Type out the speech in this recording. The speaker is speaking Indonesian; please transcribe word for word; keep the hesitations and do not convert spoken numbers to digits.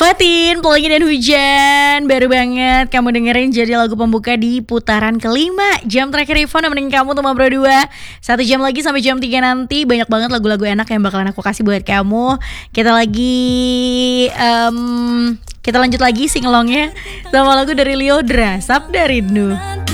Fatin, Pelangi dan Hujan. Baru banget kamu dengerin jadi lagu pembuka di putaran kelima. Jam terakhir Ivo nemenin kamu tuh Mabro dua. Satu jam lagi sampai jam tiga nanti. Banyak banget lagu-lagu enak yang bakalan aku kasih buat kamu. Kita lagi um, Kita lanjut lagi singelongnya sama lagu dari Lyodra, Sabda Rindu.